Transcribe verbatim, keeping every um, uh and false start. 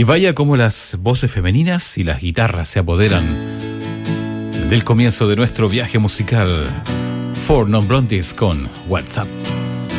Y vaya como las voces femeninas y las guitarras se apoderan del comienzo de nuestro viaje musical. Four Non Blondes con WhatsApp.